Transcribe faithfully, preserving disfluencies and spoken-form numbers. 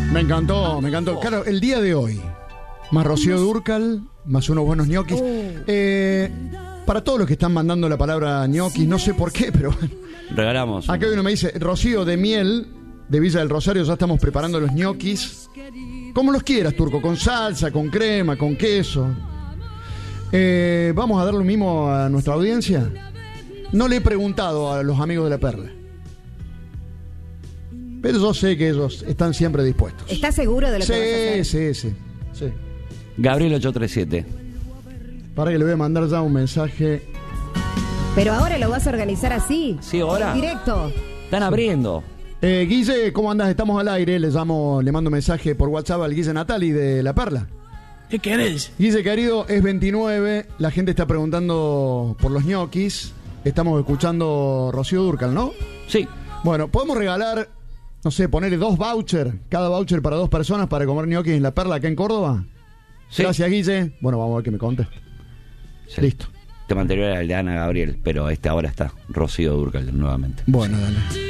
Me encantó, me encantó. Claro, el día de hoy, más Rocío Dúrcal, más unos buenos ñoquis. Eh, para todos los que están mandando la palabra ñoquis, no sé por qué, pero... Regalamos. Acá uno me dice, Rocío de Miel, de Villa del Rosario, ya estamos preparando los ñoquis. Como los quieras, Turco, con salsa, con crema, con queso. Eh, ¿Vamos a dar lo mismo a nuestra audiencia? No le he preguntado a los amigos de La Perla, pero yo sé que ellos están siempre dispuestos. ¿Estás seguro de lo sí, que vas a hacer? Sí, sí, sí. Gabriel ocho tres siete. Para que le voy a mandar ya un mensaje. Pero ahora lo vas a organizar así. Sí, ahora. En directo. Están abriendo. Eh, Guille, ¿cómo andás? Estamos al aire. Le llamo, le mando un mensaje por WhatsApp al Guille Natali de La Perla. ¿Qué querés? Guille, querido, es veintinueve. La gente está preguntando por los ñoquis. Estamos escuchando Rocío Dúrcal, ¿no? Sí. Bueno, podemos regalar, no sé, ponerle dos vouchers, cada voucher para dos personas para comer ñoquis en La Perla, acá en Córdoba. Sí. Gracias, Guille. Bueno, vamos a ver que me conteste. Sí. Listo. Tema anterior era el de Ana Gabriel, pero este ahora está Rocío Dúrcal nuevamente. Bueno, dale.